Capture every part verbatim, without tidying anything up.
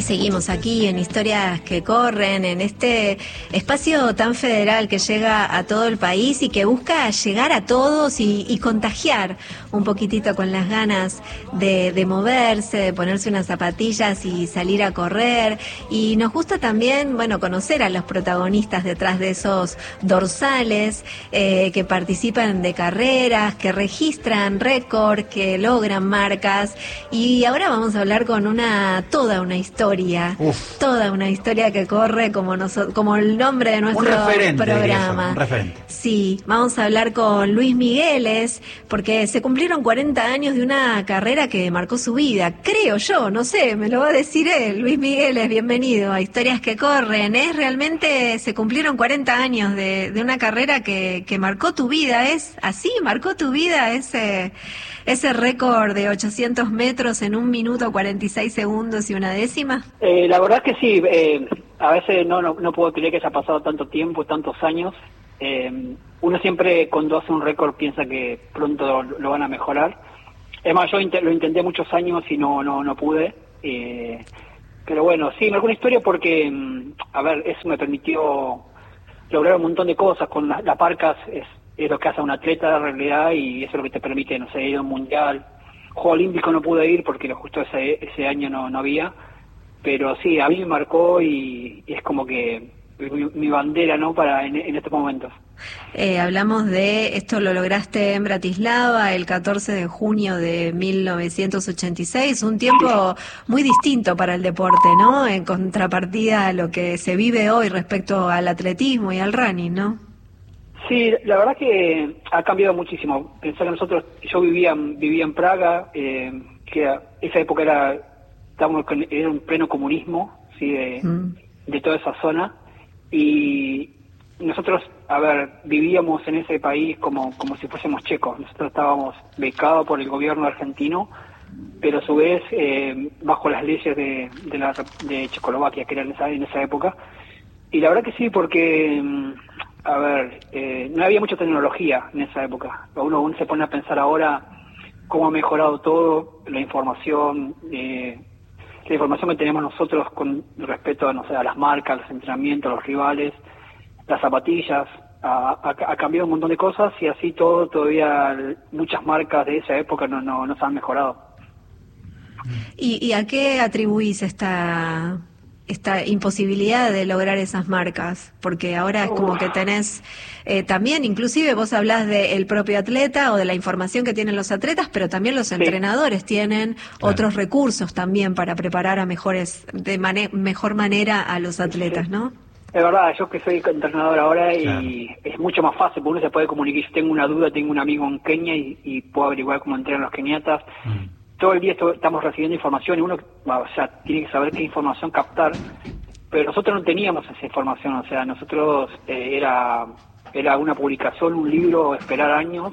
seguimos aquí en Historias que Corren, en este espacio tan federal que llega a todo el país y que busca llegar a todos y, y contagiar un poquitito con las ganas de, de moverse, de ponerse unas zapatillas y salir a correr. Y nos gusta también, bueno, conocer a los protagonistas detrás de esos dorsales, eh, que participan de carreras, que registran récord, que logran marcas. Y ahora vamos a hablar con una toda una historia. Uf. Toda una historia que corre como noso- como el nombre de nuestro un referente, programa. Eso, un referente. Sí, vamos a hablar con Luis Migueles, porque se cumplieron cuarenta años de una carrera que marcó su vida, creo yo, no sé, me lo va a decir él. Luis Migueles, bienvenido a Historias que Corren. Es realmente, se cumplieron cuarenta años de, de una carrera que, que marcó tu vida, ¿es así? ¿Marcó tu vida ese... ese récord de ochocientos metros en un minuto cuarenta y seis segundos y una décima? Eh, la verdad que sí, eh, a veces no, no no puedo creer que haya pasado tanto tiempo, tantos años. Eh, uno siempre cuando hace un récord piensa que pronto lo, lo van a mejorar. Es más, yo int- lo intenté muchos años y no no no pude. Eh, pero bueno, sí, me alguna historia porque, a ver, eso me permitió lograr un montón de cosas. Con la, la Parcas es es lo que hace un atleta en realidad, y eso es lo que te permite, no sé, ir a un mundial. Juego olímpico no pude ir porque justo ese ese año no, no había, pero sí, a mí me marcó y, y es como que mi, mi bandera, ¿no?, para en, en estos momentos. Eh, hablamos de, esto lo lograste en Bratislava el catorce de junio de mil novecientos ochenta y seis, un tiempo muy distinto para el deporte, ¿no?, en contrapartida a lo que se vive hoy respecto al atletismo y al running, ¿no? Sí, la verdad que ha cambiado muchísimo. Pensar que nosotros, yo vivía vivía en Praga, eh, que era, esa época era, estábamos con, era un pleno comunismo, sí, de, mm. de toda esa zona, y nosotros, a ver, vivíamos en ese país como como si fuésemos checos. Nosotros estábamos becados por el gobierno argentino, pero a su vez eh, bajo las leyes de de, la, de Checoslovaquia, que era en esa, en esa época. Y la verdad que sí, porque a ver, eh, no había mucha tecnología en esa época. Uno, uno se pone a pensar ahora cómo ha mejorado todo, la información, eh, la información que tenemos nosotros con respecto a, no sé, a las marcas, los entrenamientos, los rivales, las zapatillas. Ha, ha, ha cambiado un montón de cosas y así todo, todavía muchas marcas de esa época no, no, no se han mejorado. ¿Y, y a qué atribuís esta... esta imposibilidad de lograr esas marcas? Porque ahora es como que tenés eh, también, inclusive vos hablás del propio atleta o de la información que tienen los atletas, pero también los sí. entrenadores tienen claro. otros recursos también para preparar a mejores, de mane- mejor manera a los atletas, sí. ¿no? Es verdad, yo que soy entrenador ahora y claro. es mucho más fácil, porque uno se puede comunicar. Yo tengo una duda, tengo un amigo en Kenia y, y puedo averiguar cómo entrenan los keniatas. Mm. Todo el día esto, estamos recibiendo información y uno, o sea, tiene que saber qué información captar, pero nosotros no teníamos esa información. O sea, nosotros eh, era era una publicación, un libro, esperar años,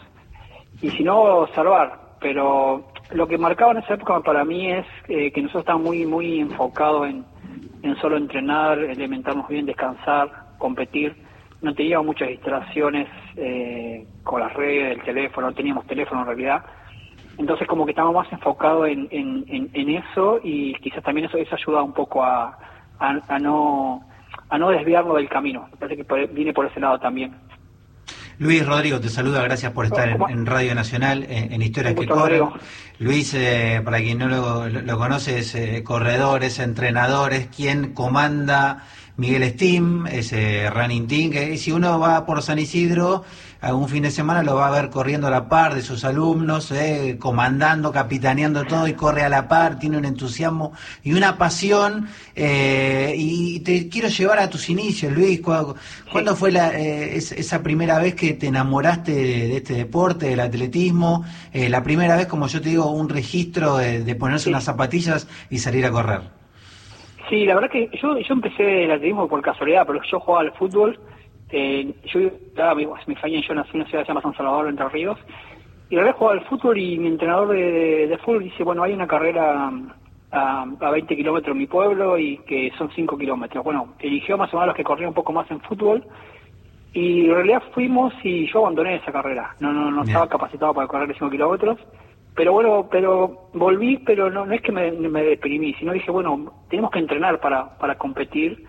y si no, salvar. Pero lo que marcaba en esa época para mí es eh, que nosotros estábamos muy muy enfocados en, en solo entrenar, alimentarnos bien, descansar, competir. No teníamos muchas distracciones eh, con las redes, el teléfono, no teníamos teléfono en realidad. Entonces como que estamos más enfocados en, en, en, en eso, y quizás también eso, eso ayuda un poco a, a, a no a no desviarnos del camino. Me parece que por, viene por ese lado también. Luis, Rodrigo te saluda, gracias por estar en, en Radio Nacional, en, en Historias que Corren. Luis, eh, para quien no lo, lo, lo conoce, es eh, corredor, es entrenador, es quien comanda Migueles Team, ese running team, que si uno va por San Isidro algún fin de semana lo va a ver corriendo a la par de sus alumnos, eh, comandando, capitaneando todo, y corre a la par, tiene un entusiasmo y una pasión. Eh, y te quiero llevar a tus inicios, Luis. ¿Cuándo, ¿cuándo fue la, eh, esa primera vez que te enamoraste de, de este deporte, del atletismo? Eh, la primera vez, como yo te digo, un registro de, de ponerse sí. unas zapatillas y salir a correr. Sí, la verdad que yo yo empecé el atletismo por casualidad, pero yo jugaba al fútbol. Eh, yo estaba, mi, mi familia, yo nací en una ciudad que se llama San Salvador, Entre Ríos, y la verdad jugaba al fútbol, y mi entrenador de, de, de fútbol dice, bueno, hay una carrera a, a veinte kilómetros en mi pueblo y que son cinco kilómetros. Bueno, eligió más o menos los que corrían un poco más en fútbol, y en realidad fuimos y yo abandoné esa carrera. No no no estaba capacitado para correr cinco kilómetros, pero bueno, pero volví, pero no, no es que me, me deprimí, sino dije, bueno, tenemos que entrenar para, para competir,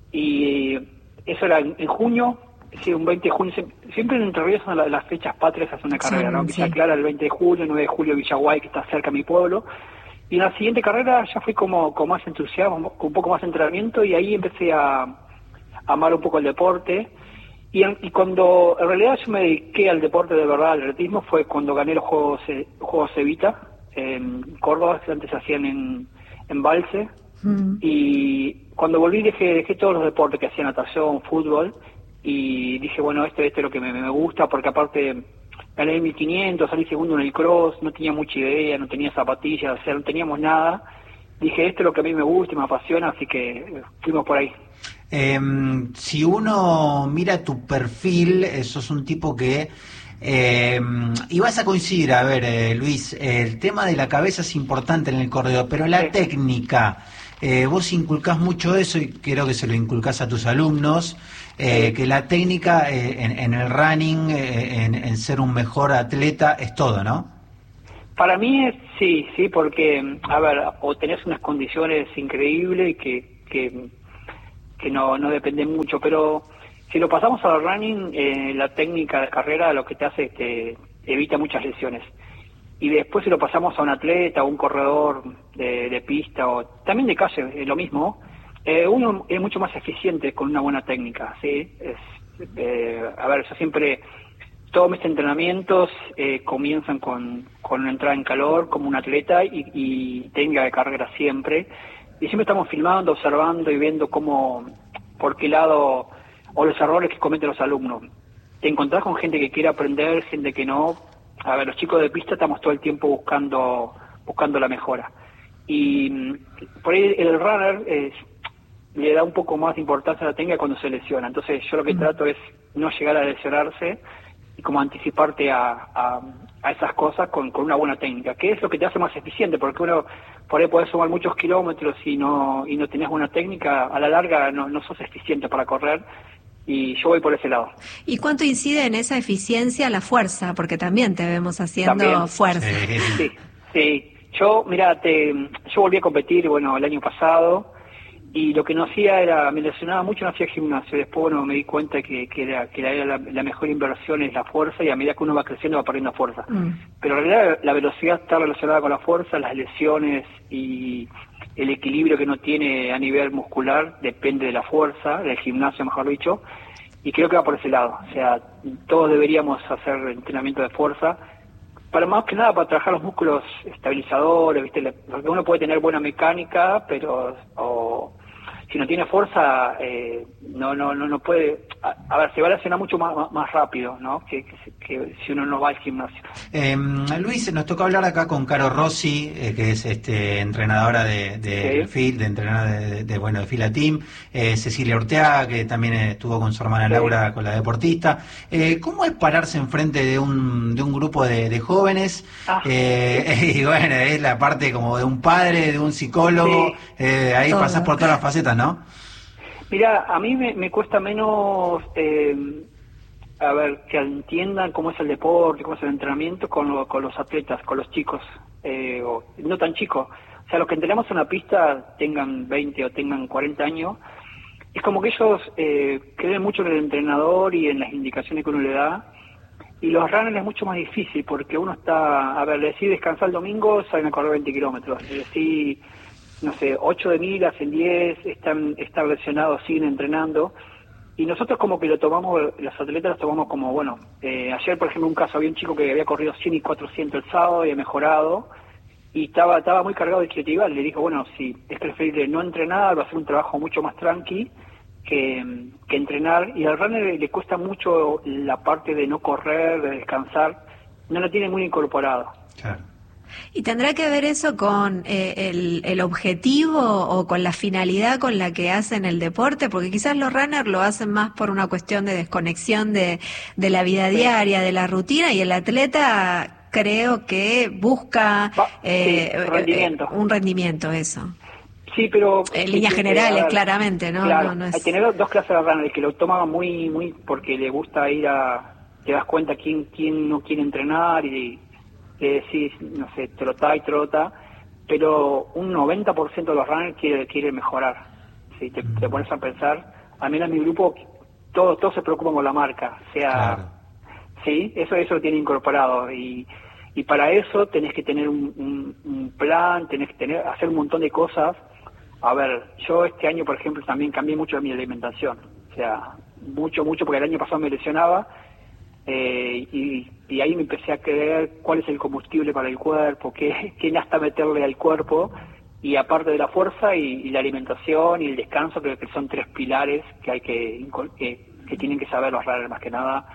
y eso era en, en junio, sí, un veinte de junio, siempre en Entre Ríos son las, las fechas patrias, hace una carrera, sí, ¿no? Villa sí. Clara el veinte de julio, nueve de julio Villaguay, que está cerca de mi pueblo, y en la siguiente carrera ya fui como con más entusiasmo, con un poco más de entrenamiento, y ahí empecé a, a amar un poco el deporte. Y, y cuando en realidad yo me dediqué al deporte de verdad, al atletismo, fue cuando gané los Juegos eh, Juegos Evita en Córdoba, que antes se hacían en, en Valse. Mm. Y cuando volví dejé, dejé todos los deportes que hacía, natación, fútbol, y dije, bueno, este, este es lo que me, me gusta, porque aparte gané mil quinientos, salí segundo en el cross, no tenía mucha idea, no tenía zapatillas, o sea, no teníamos nada. Dije, esto es lo que a mí me gusta y me apasiona, así que fuimos por ahí. Eh, si uno mira tu perfil, eh, sos un tipo que... Eh, y vas a coincidir, a ver, eh, Luis, eh, el tema de la cabeza es importante en el corredor, pero la sí. técnica, eh, vos inculcás mucho eso y creo que se lo inculcás a tus alumnos, eh, sí. que la técnica eh, en, en el running, eh, en, en ser un mejor atleta, es todo, ¿no? Para mí es, sí, sí, porque, a ver, o tenés unas condiciones increíbles que... que que no, no depende mucho, pero si lo pasamos al running, eh, la técnica de carrera lo que te hace es que evita muchas lesiones. Y después si lo pasamos a un atleta o un corredor de, de pista o también de calle, es lo mismo, eh, uno es mucho más eficiente con una buena técnica, ¿sí? Es, eh, a ver, yo siempre, todos mis entrenamientos eh, comienzan con, con una entrada en calor como un atleta y, y técnica de carrera siempre. Y siempre estamos filmando, observando y viendo cómo, por qué lado, o los errores que cometen los alumnos. Te encontrás con gente que quiere aprender, gente que no. A ver, los chicos de pista estamos todo el tiempo buscando buscando la mejora. Y por ahí el runner es, le da un poco más de importancia a la técnica cuando se lesiona. Entonces yo lo que trato es no llegar a lesionarse y como anticiparte a, a, a esas cosas con, con una buena técnica, que es lo que te hace más eficiente, porque uno por ahí podés sumar muchos kilómetros y no y no tenés buena técnica, a la larga no, no sos eficiente para correr, y yo voy por ese lado. ¿Y cuánto incide en esa eficiencia la fuerza? Porque también te vemos haciendo también. fuerza. Sí, sí. Yo, mira, te, yo volví a competir, bueno, el año pasado, y lo que no hacía era, me lesionaba mucho, no hacía gimnasio. Después, bueno, me di cuenta que, que era, que era la, la mejor inversión es la fuerza, y a medida que uno va creciendo va perdiendo fuerza. Mm. Pero en realidad la velocidad está relacionada con la fuerza, las lesiones y el equilibrio que uno tiene a nivel muscular depende de la fuerza, del gimnasio mejor dicho, y creo que va por ese lado. O sea, todos deberíamos hacer entrenamiento de fuerza, para más que nada para trabajar los músculos estabilizadores, ¿viste? Porque uno puede tener buena mecánica, pero o, si no tiene fuerza, eh, no no no no puede. A, a ver, se va a lesionar mucho más, más rápido, ¿no? Que, que, que si uno no va al gimnasio. Eh, Luis, nos tocó hablar acá con Caro Rossi, eh, que es este entrenadora de de, sí. de, de entrenadora de, de, de bueno de Fila Team, eh, Cecilia Orteaga, que también estuvo con su hermana sí. Laura, con la deportista. Eh, ¿Cómo es pararse enfrente de un de un grupo de, de jóvenes? Ah, eh, sí. Y bueno, es la parte como de un padre, de un psicólogo, sí. eh, ahí Todo. pasás por todas las facetas, ¿no? Mira, a mí me, me cuesta menos, eh, a ver, que entiendan cómo es el deporte, cómo es el entrenamiento con, lo, con los atletas, con los chicos, eh, o no tan chicos. O sea, los que entrenamos en la pista, tengan veinte o tengan cuarenta años, es como que ellos eh, creen mucho en el entrenador y en las indicaciones que uno le da, y los runners es mucho más difícil, porque uno está, a ver, le decís descansar el domingo, salen a correr veinte kilómetros, le decís, no sé, ocho de mil, hacen diez, están, están lesionados, siguen entrenando, y nosotros como que lo tomamos, los atletas los tomamos como, bueno, eh, ayer por ejemplo un caso, había un chico que había corrido cien y cuatrocientos el sábado, había mejorado, y estaba estaba muy cargado de creatividad, le dijo, bueno, si es preferible no entrenar, va a ser un trabajo mucho más tranqui que, que entrenar, y al runner le cuesta mucho la parte de no correr, de descansar, no lo tiene muy incorporado. Claro. ¿Y tendrá que ver eso con eh, el, el objetivo o con la finalidad con la que hacen el deporte? Porque quizás los runners lo hacen más por una cuestión de desconexión de, de la vida diaria, de la rutina, y el atleta creo que busca eh, sí, rendimiento. un rendimiento, eso. Sí, pero... En líneas generales, ver, claramente, ¿no? Claro, no, no es... hay que tener dos clases de runners, que lo toman muy, muy porque le gusta ir a... Te das cuenta quién, quién no quiere entrenar y... que decís, no sé, trota y trota, pero un noventa por ciento de los runners quiere, quiere mejorar. Si te, te pones a pensar, al menos en mi grupo, todos todos se preocupan por la marca, o sea, claro. Sí, eso eso lo tiene incorporado, y, y para eso tenés que tener un, un, un plan, tenés que tener hacer un montón de cosas. A ver, yo este año, por ejemplo, también cambié mucho de mi alimentación, o sea, mucho, mucho, porque el año pasado me lesionaba, eh, y, y ahí me empecé a creer cuál es el combustible para el cuerpo, qué, qué nasta meterle al cuerpo, y aparte de la fuerza y, y la alimentación y el descanso, creo que son tres pilares que hay que, que, que tienen que saber los runners más que nada.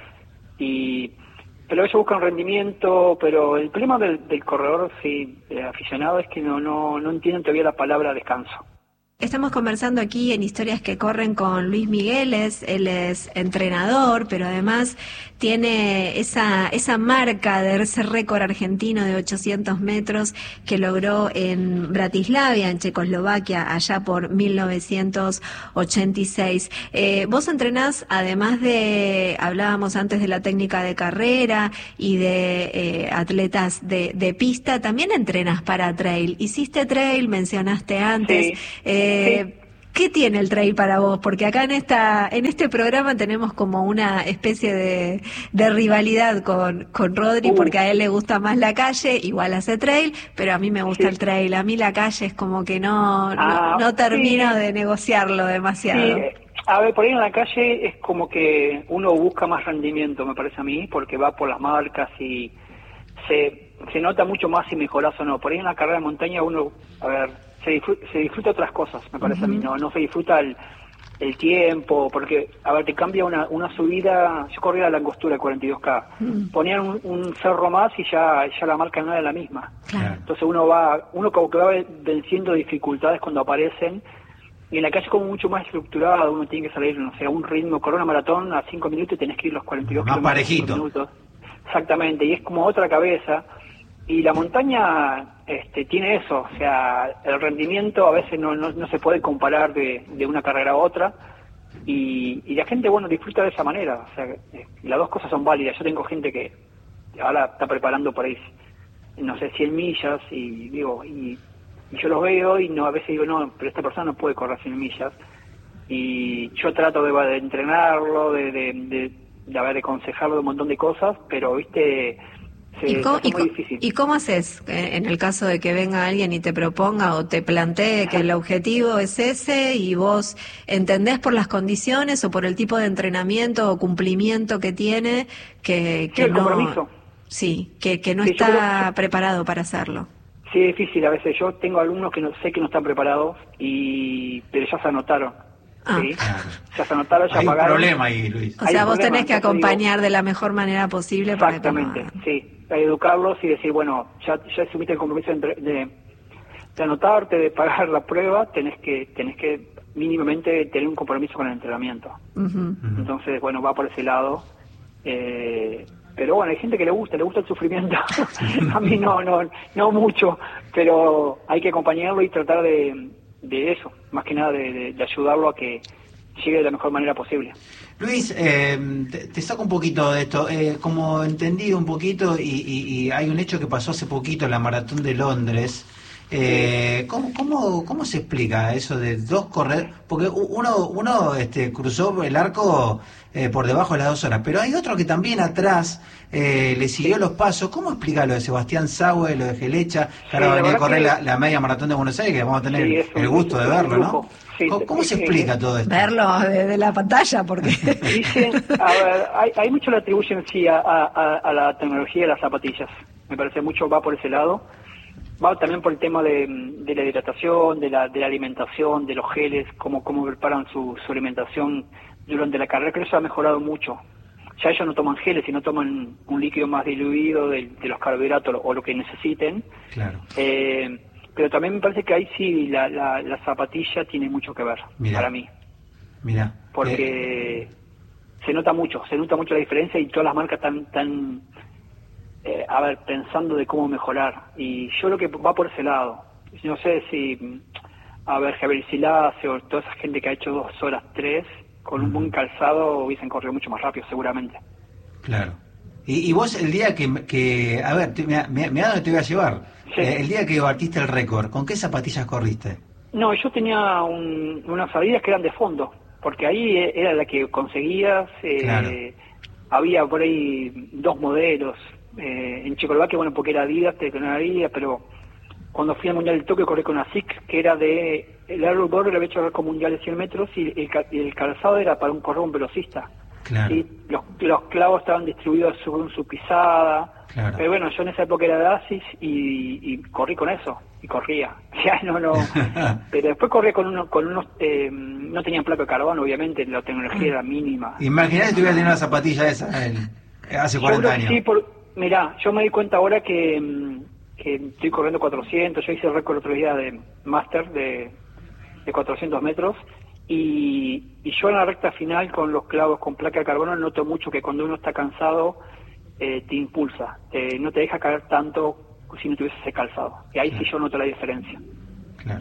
Y pero ellos buscan rendimiento, pero el problema del, del corredor sí, eh, aficionado, es que no, no, no entienden todavía la palabra descanso. Estamos conversando aquí en Historias que Corren con Luis Migueles. Él es entrenador, pero además tiene esa esa marca de ese récord argentino de ochocientos metros que logró en Bratislava, en Checoslovaquia, allá por mil novecientos ochenta y seis. Eh, vos entrenás, además de, hablábamos antes de la técnica de carrera y de eh, atletas de, de pista, también entrenas para trail. Hiciste trail, mencionaste antes. Sí. Eh, Sí. ¿Qué tiene el trail para vos? Porque acá en esta en este programa tenemos como una especie de, de rivalidad con, con Rodri, uh. porque a él le gusta más la calle, igual hace trail, pero a mí me gusta sí. el trail. A mí la calle es como que no, ah, no, no termino sí. de negociarlo demasiado. Sí. A ver, por ahí en la calle es como que uno busca más rendimiento, me parece a mí, porque va por las marcas y se, se nota mucho más si mejoras o no. Por ahí en la carrera de montaña uno, a ver, se disfruta, se disfruta otras cosas, me parece uh-huh. a mí, no no se disfruta el, el tiempo, porque, a ver, te cambia una una subida. Yo corría la Angostura cuarenta y dos K, uh-huh. ponían un, un cerro más y ya ya la marca no era la misma. Claro. Entonces uno va, uno como que va venciendo dificultades cuando aparecen, y en la calle como mucho más estructurado, uno tiene que salir, no sé, a un ritmo, correr una maratón a cinco minutos y tenés que ir los cuarenta y dos más parejito. Minutos. Exactamente, y es como otra cabeza. Y la montaña este, tiene eso, o sea, el rendimiento a veces no, no, no se puede comparar de, de una carrera a otra, y, y la gente, bueno, disfruta de esa manera, o sea, eh, las dos cosas son válidas. Yo tengo gente que ahora está preparando por ahí, no sé, cien millas, y digo, y, y yo los veo y no a veces digo, no, pero esta persona no puede correr cien millas, y yo trato de, de entrenarlo, de, de, de, de, de aconsejarlo de un montón de cosas, pero, viste... ¿Y cómo, y, cómo, ¿Y cómo haces en el caso de que venga alguien y te proponga o te plantee que el objetivo es ese y vos entendés por las condiciones o por el tipo de entrenamiento o cumplimiento que tiene que, que sí, el no compromiso. Sí, que, que no sí, está yo, yo, preparado para hacerlo? Sí, es difícil a veces. Yo tengo alumnos que no sé que no están preparados, y pero ya se anotaron. Ah. ¿Sí? Ya se anotaron, ya Hay pagaron. un problema ahí, Luis. O sea, vos problema, tenés que acompañar digo, de la mejor manera posible. Exactamente, para que no... sí. Educarlos y decir, bueno, ya ya asumiste el compromiso de, de, de anotarte, de pagar la prueba, tenés que tenés que mínimamente tener un compromiso con el entrenamiento. Uh-huh. Entonces, bueno, va por ese lado. Eh, pero bueno, hay gente que le gusta, le gusta el sufrimiento. A mí no, no, no mucho, pero hay que acompañarlo y tratar de, de eso, más que nada de, de, de ayudarlo a que llegue de la mejor manera posible. Luis, eh, te, te saco un poquito de esto, eh, como entendí un poquito, y, y, y hay un hecho que pasó hace poquito en la Maratón de Londres. Eh, ¿cómo, cómo, ¿Cómo se explica eso de dos corredores? Porque uno, uno este, cruzó el arco eh, por debajo de las dos horas, pero hay otro que también atrás eh, le siguió los pasos. ¿Cómo explica lo de Sebastián Saue, lo de Gelecha, que ahora sí, va a venir a correr que... la, la media maratón de Buenos Aires, que vamos a tener sí, un, el gusto de verlo, ¿no? Sí, ¿Cómo, cómo se explica eh, todo esto? Verlo desde la pantalla, porque... Dicen, a ver, hay, hay mucho le atribuyen sí a, a, a la tecnología de las zapatillas. Me parece mucho va por ese lado. Va también por el tema de, de la hidratación, de la, de la alimentación, de los geles, cómo, cómo preparan su, su alimentación durante la carrera. Creo que eso ha mejorado mucho. Ya ellos no toman geles, sino toman un líquido más diluido de, de los carbohidratos o lo que necesiten. Claro. Eh, pero también me parece que ahí sí la, la, la zapatilla tiene mucho que ver, Mirá. para mí. Mira. Porque eh... se nota mucho, se nota mucho la diferencia, y todas las marcas están tan, eh, a ver, pensando de cómo mejorar. Y yo creo que va por ese lado. No sé si, a ver, Javier Silase o toda esa gente que ha hecho dos horas tres, con uh-huh. un buen calzado hubiesen corrido mucho más rápido, seguramente. Claro. Y, y vos el día que, que a ver, mira dónde te voy a llevar. Sí. Eh, el día que batiste el récord, ¿con qué zapatillas corriste? No, yo tenía un, unas Adidas que eran de fondo, porque ahí era la que conseguías, eh, claro. Había por ahí dos modelos, eh, en Checoslovaquia, bueno, porque era Adidas, te tenía Adidas, pero cuando fui al Mundial del Tokio corrí con una S I C, que era de, el airball lo había hecho el Mundial de cien metros y el, el calzado era para un correr un velocista. Claro. ¿Sí? Los, los clavos estaban distribuidos según su pisada. Claro. Pero bueno, yo en esa época era de ASICS y, y corrí con eso, y corría. Ya no, no. Pero después corrí con, uno, con unos, eh, no tenían placa de carbono, obviamente, la tecnología era mínima. Imaginate que hubieras tenido una zapatilla esa el, hace cuarenta años. Sí, por, mirá, yo me di cuenta ahora que, que estoy corriendo cuatrocientos, yo hice el récord el otro día de máster de, de cuatrocientos metros. Y, y yo en la recta final con los clavos con placa de carbono noto mucho que cuando uno está cansado eh, te impulsa, eh, no te deja caer tanto si no tuviese ese calzado. Y ahí claro. Sí yo noto la diferencia. Claro.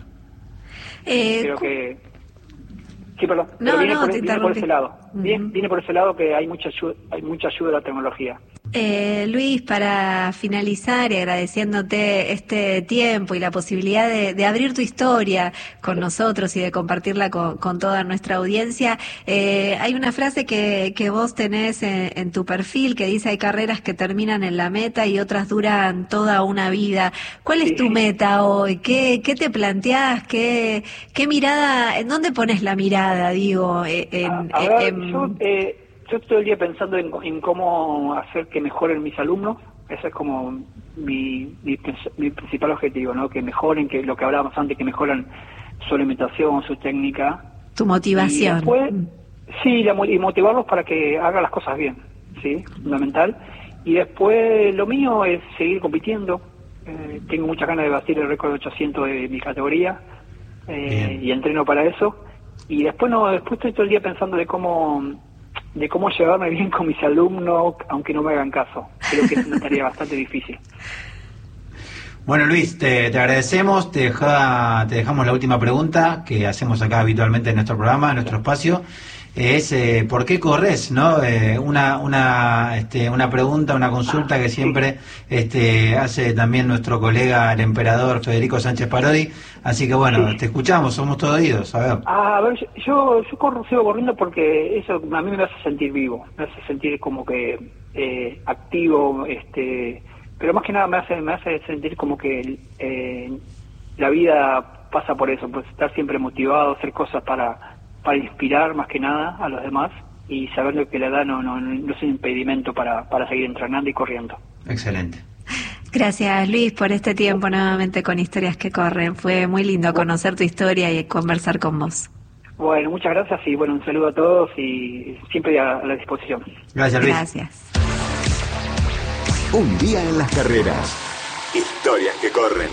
Eh, Creo que... Sí, perdón. No, Pero viene, no, por, te viene por ese lado. Uh-huh. Bien, viene por ese lado que hay mucha ayuda, hay mucha ayuda de la tecnología. Eh, Luis, para finalizar y agradeciéndote este tiempo y la posibilidad de, de abrir tu historia con nosotros y de compartirla con, con toda nuestra audiencia, eh, hay una frase que, que vos tenés en, en tu perfil que dice: hay carreras que terminan en la meta y otras duran toda una vida. ¿Cuál es tu meta hoy? ¿Qué, qué te planteás? ¿Qué, qué mirada, en dónde pones la mirada, digo? En, a, a ver, en, yo, eh, Yo todo el día pensando en, en cómo hacer que mejoren mis alumnos. Ese es como mi, mi, mi principal objetivo, ¿no? Que mejoren, que lo que hablábamos antes, que mejoren su alimentación, su técnica. Tu motivación. Y después, sí, la, y motivarlos para que hagan las cosas bien, ¿sí? Fundamental. Y después lo mío es seguir compitiendo. Eh, tengo muchas ganas de batir el récord de ochocientos de mi categoría eh, y entreno para eso. Y después no, después estoy todo el día pensando de cómo... de cómo llevarme bien con mis alumnos, aunque no me hagan caso. Creo que es una tarea bastante difícil. Bueno, Luis, te, te agradecemos, te, deja, te dejamos la última pregunta que hacemos acá habitualmente en nuestro programa, en nuestro espacio, es eh, ¿por qué corres? ¿No? Eh, una, una, este, una pregunta, una consulta que siempre este, hace también nuestro colega, el emperador Federico Sánchez Parodi. Así que bueno, sí. Te escuchamos, somos todos oídos. A ver, a ver yo, yo corro, sigo corriendo porque eso a mí me hace sentir vivo, me hace sentir como que eh, activo, este, pero más que nada me hace, me hace sentir como que eh, la vida pasa por eso, pues estar siempre motivado, hacer cosas para... para inspirar más que nada a los demás y saber lo que la edad no, no, no es un impedimento para, para seguir entrenando y corriendo. Excelente. Gracias, Luis, por este tiempo nuevamente con Historias que Corren. Fue muy lindo conocer tu historia y conversar con vos. Bueno, muchas gracias y bueno, un saludo a todos y siempre a la disposición. Gracias, Luis. Gracias. Un día en las carreras. Historias que Corren.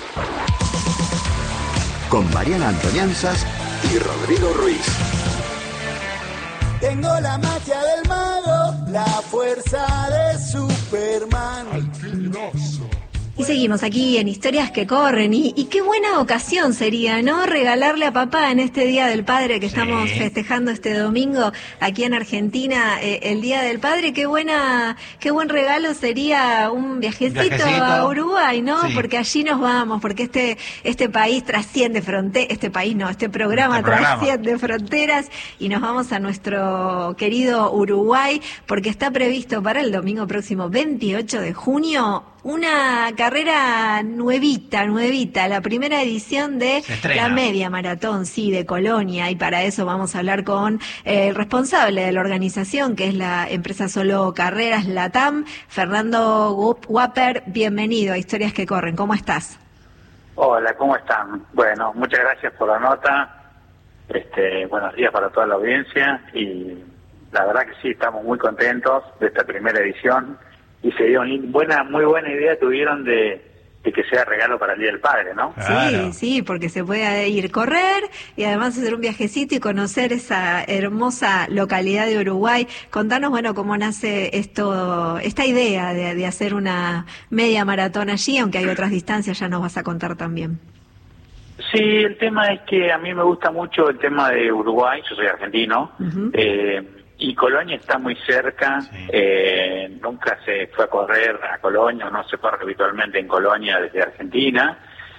Con Mariana Antonianzas y Rodrigo Ruiz. Tengo la magia del mago, la fuerza de Superman. Alquinoso. Y seguimos aquí en Historias que Corren, y, y qué buena ocasión sería, ¿no? Regalarle a papá en este Día del Padre que sí. Estamos festejando este domingo aquí en Argentina, eh, el Día del Padre. Qué buena, qué buen regalo sería un viajecito, viajecito. a Uruguay, ¿no? Sí. Porque allí nos vamos, porque este este país trasciende fronteras, este país no, este programa, este programa trasciende fronteras, y nos vamos a nuestro querido Uruguay, porque está previsto para el domingo próximo, veintiocho de junio, una carrera nuevita, nuevita, la primera edición de la media maratón, sí, de Colonia, y para eso vamos a hablar con eh, el responsable de la organización, que es la empresa Solo Carreras Latam, Fernando Wapper. Bienvenido a Historias que Corren, ¿cómo estás? Hola, ¿cómo están? Bueno, muchas gracias por la nota, este, buenos días para toda la audiencia, y la verdad que sí, estamos muy contentos de esta primera edición. Y sería una buena, muy buena idea tuvieron de, de que sea regalo para el Día del Padre, ¿no? Sí, sí, porque se puede ir correr y además hacer un viajecito y conocer esa hermosa localidad de Uruguay. Contanos, bueno, cómo nace esto, esta idea de, de hacer una media maratón allí, aunque hay otras distancias, ya nos vas a contar también. Sí, el tema es que a mí me gusta mucho el tema de Uruguay, yo soy argentino, uh-huh. eh, y Colonia está muy cerca, sí. eh, nunca se fue a correr a Colonia, no se corre habitualmente en Colonia desde Argentina,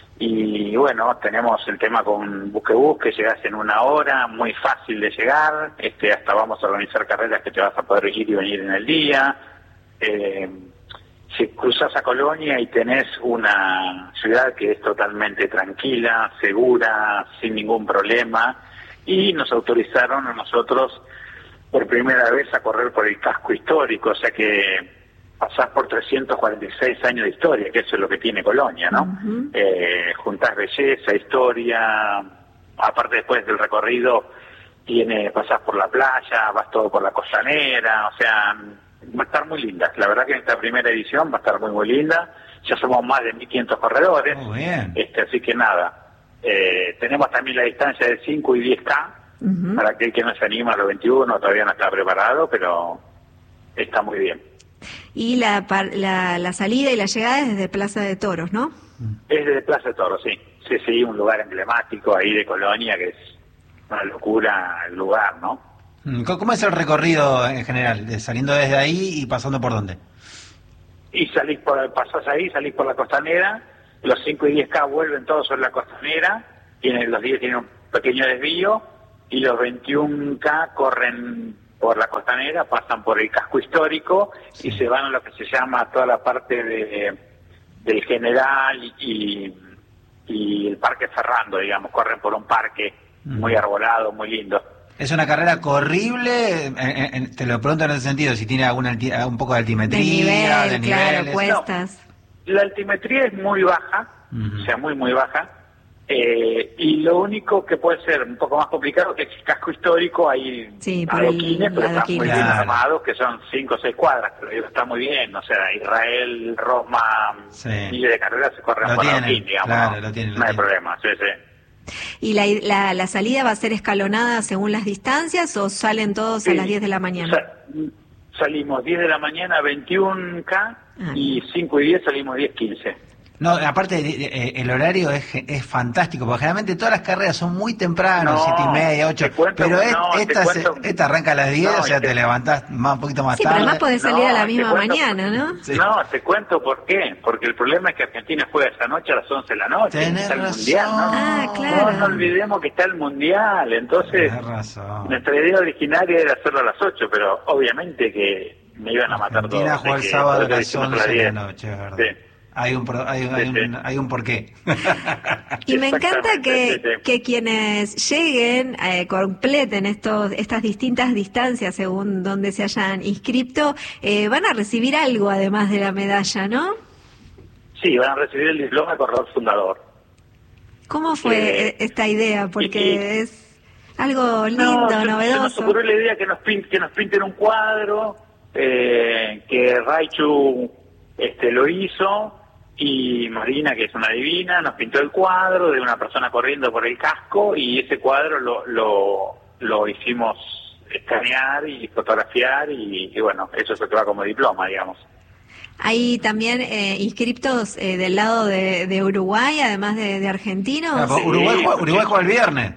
y bueno, tenemos el tema con Buquebus, que llegas en una hora, muy fácil de llegar, este hasta vamos a organizar carreras que te vas a poder ir y venir en el día. Eh, si cruzas a Colonia y tenés una ciudad que es totalmente tranquila, segura, sin ningún problema, y nos autorizaron a nosotros por primera vez a correr por el casco histórico, o sea que pasás por trescientos cuarenta y seis años de historia, que eso es lo que tiene Colonia, ¿no? Uh-huh. Eh, juntás belleza, historia, aparte después del recorrido, tiene pasás por la playa, vas todo por la costanera, o sea, va a estar muy linda. La verdad que en esta primera edición va a estar muy, muy linda. Ya somos más de mil quinientos corredores, muy bien. Este, así que nada, eh, tenemos también la distancia de cinco y diez K, uh-huh. para aquel que no se anima a los veintiuno, todavía no está preparado, pero está muy bien. Y la, la, la salida y la llegada es desde Plaza de Toros, ¿no? Es desde Plaza de Toros, sí. Sí, sí, un lugar emblemático ahí de Colonia, que es una locura el lugar, ¿no? ¿Cómo es el recorrido en general? De saliendo desde ahí y pasando por dónde? Y salís por, pasás ahí, salís por la costanera, los cinco y diez K vuelven todos sobre la costanera, tienen, los diez tienen un pequeño desvío, y los veintiuno K corren por la costanera, pasan por el casco histórico, sí. y se van a lo que se llama toda la parte de del General y, y el Parque Ferrando, digamos, corren por un parque mm. muy arbolado, muy lindo. Es una carrera corrible, en, en, te lo pregunto en ese sentido, si tiene alguna alti, un poco de altimetría, de, nivel, de claro, niveles. cuestas. No, la altimetría es muy baja, uh-huh. o sea, muy, muy baja. Eh, y lo único que puede ser un poco más complicado es que el casco histórico hay sí, adoquines, pero están muy bien claro. armados, que son cinco o seis cuadras, pero está muy bien, o sea, Israel, Roma, sí. miles de carreras se corren lo por tienen, adoquín, digamos, claro, ¿no? Lo tienen, lo no hay tienen. problema, sí, sí. ¿Y la, la, la salida va a ser escalonada según las distancias o salen todos sí. a las diez de la mañana? Sa- salimos diez de la mañana, veintiuno K, ah. y cinco y diez salimos diez quince. No, aparte eh, el horario es, es fantástico, porque generalmente todas las carreras son muy temprano, no, siete y media, ocho, cuento, pero es, no, esta, cuento, se, esta arranca a las diez, no, o sea, te, te levantás más, un poquito más sí, tarde. Sí, pero además podés salir no, a la misma cuento, mañana, ¿no? Sí. No, te cuento por qué, porque el problema es que Argentina juega esa noche a las once de la noche, Tenés está el razón. Mundial, ¿no? Ah, claro. No, no olvidemos que está el Mundial, entonces nuestra idea originaria era hacerlo a las ocho, pero obviamente que me iban a matar todos. Argentina juega el sábado a las once de la noche, es verdad. Sí. Hay un, hay, hay, un, hay un porqué. Y me encanta que, que quienes lleguen, eh, completen estos estas distintas distancias según donde se hayan inscrito, eh, van a recibir algo además de la medalla, ¿no? Sí, van a recibir el diploma de corredor fundador. ¿Cómo fue eh, esta idea? Porque y, es algo lindo, no, novedoso. Nos ocurrió la idea que nos, pin, que nos pinten un cuadro, eh, que Raichu este, lo hizo, y Marina, que es una divina, nos pintó el cuadro de una persona corriendo por el casco, y ese cuadro lo lo, lo hicimos escanear y fotografiar, y, y bueno, eso se queda como diploma, digamos. Hay también eh, inscriptos eh, del lado de, de Uruguay, además de, de argentinos. Claro, Uruguay, sí, Uruguay juega el viernes.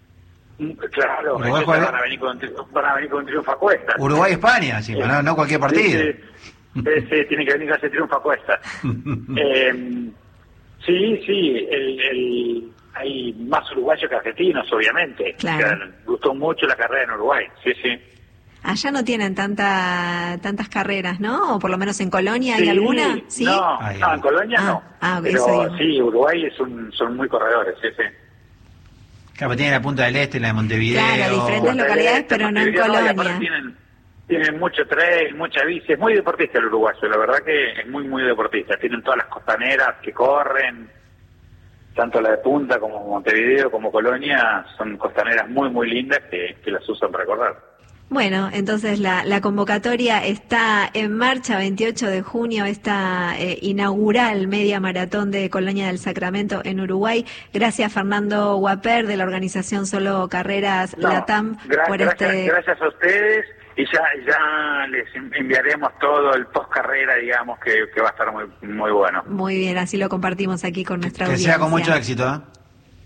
Claro, Uruguay juega... van, a venir con, van a venir con triunfo a cuesta. Uruguay-España, sí, sí. No, no cualquier partido. Sí, sí. Sí, tiene que venir a hacer triunfo a cuesta. eh, sí, sí, el, el, hay más uruguayos que argentinos, obviamente. Claro. O sea, gustó mucho la carrera en Uruguay, sí, sí. Allá no tienen tanta tantas carreras, ¿no? O por lo menos en Colonia, ¿hay sí, alguna? ¿Sí? No, Ay, no, en Colonia ah, no. Ah, okay, pero sí, Uruguay es un, son muy corredores, sí, sí. Claro, tiene la Punta del Este, la de Montevideo. Claro, diferentes localidades, este, pero no en Colonia. No, tienen, tienen mucho trail, mucha bici, es muy deportista el uruguayo, la verdad que es muy, muy deportista. Tienen todas las costaneras que corren, tanto la de Punta como Montevideo como Colonia, son costaneras muy, muy lindas que, que las usan para correr. Bueno, entonces la, la convocatoria está en marcha, veintiocho de junio, esta eh, inaugural media maratón de Colonia del Sacramento en Uruguay. Gracias Fernando Guaper de la organización Solo Carreras no, Latam gra- por gracias, este... Gracias a ustedes y ya ya les enviaremos todo el post carrera, digamos, que, que va a estar muy muy bueno. Muy bien, así lo compartimos aquí con nuestra que audiencia. Que sea con mucho éxito, ¿eh?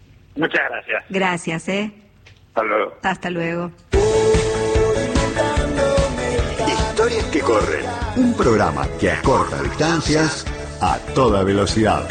Muchas gracias. Gracias, ¿eh? Hasta luego. Hasta luego. que corren. Un programa que acorta distancias a toda velocidad.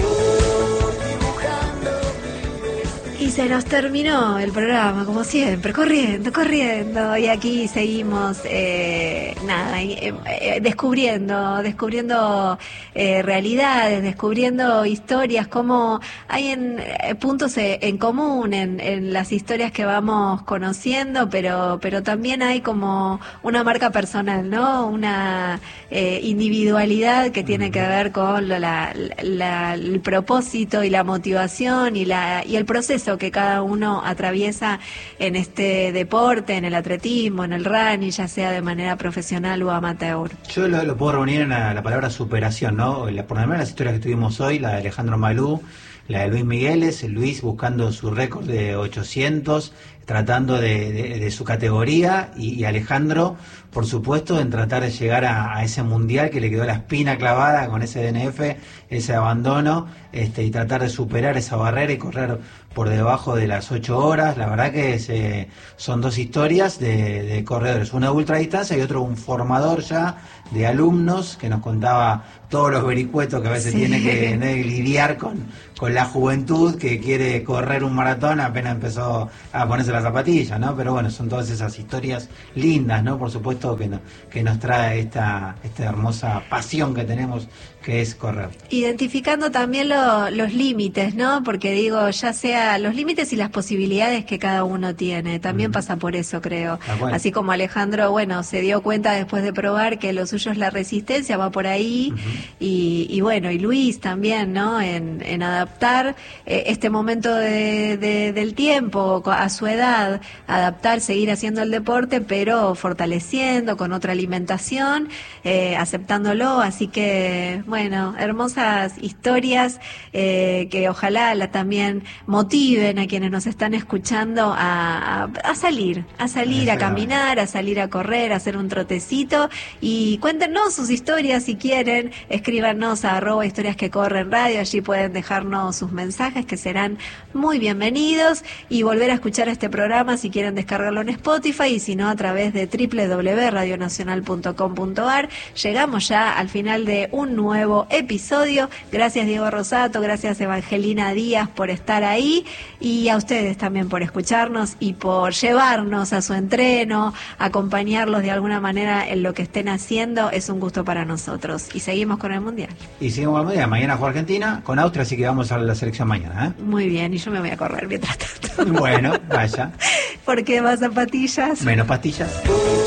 Y se nos terminó el programa, como siempre, corriendo, corriendo. Y aquí seguimos, eh, nada, eh, eh, descubriendo, descubriendo eh, realidades, descubriendo historias, como hay en eh, puntos en común en, en las historias que vamos conociendo, pero, pero también hay como una marca personal, ¿no? Una eh, individualidad que tiene que ver con la, la, la, el propósito y la motivación y, la, y el proceso que cada uno atraviesa en este deporte, en el atletismo, en el running, ya sea de manera profesional o amateur. Yo lo, lo puedo reunir en la, la palabra superación, ¿no? La, por lo menos las historias que tuvimos hoy, la de Alejandro Malú, la de Luis Migueles, Luis buscando su récord de ochocientos, tratando de, de, de su categoría, y, y Alejandro, por supuesto, en tratar de llegar a, a ese mundial que le quedó la espina clavada con ese D N F, ese abandono, este, y tratar de superar esa barrera y correr por debajo de las ocho horas. La verdad que es, eh, son dos historias de, de corredores, una ultradistancia y otro un formador ya de alumnos que nos contaba todos los vericuetos que a veces sí. tiene que ¿no? lidiar con, con la juventud que quiere correr un maratón apenas empezó a ponerse las zapatillas, ¿no? Pero bueno, son todas esas historias lindas, ¿no? Por supuesto que, no, que nos trae esta, esta hermosa pasión que tenemos, que es correr. Identificando también lo, los límites, ¿no? Porque digo, ya sea los límites y las posibilidades que cada uno tiene, también uh-huh. pasa por eso, creo. Ah, bueno. Así como Alejandro, bueno, se dio cuenta después de probar que lo suyo es la resistencia, va por ahí, uh-huh. y, y bueno, y Luis también, ¿no? En, en adaptar eh, este momento de, de, del tiempo a su edad, adaptar, seguir haciendo el deporte, pero fortaleciendo con otra alimentación, eh, aceptándolo, así que bueno, hermosas historias eh, que ojalá la también motiven a quienes nos están escuchando a, a, a salir, a salir a caminar, a salir a correr, a hacer un trotecito, y cuéntenos sus historias si quieren, escríbanos a arroba historias que corren radio, allí pueden dejarnos sus mensajes que serán muy bienvenidos, y volver a escuchar este programa si quieren descargarlo en Spotify, y si no a través de doble u doble u doble u punto radio nacional punto com punto a r. Llegamos ya al final de un nuevo episodio. Gracias Diego Rosato, gracias Evangelina Díaz por estar ahí, y a ustedes también por escucharnos y por llevarnos a su entreno, acompañarlos de alguna manera en lo que estén haciendo. Es un gusto para nosotros, y seguimos con el Mundial. Y seguimos con el Mundial. Mañana juega Argentina con Austria, así que vamos a la selección mañana, ¿eh? Muy bien, y yo me voy a correr mientras tanto. Bueno, vaya. ¿Por qué más zapatillas? Menos pastillas.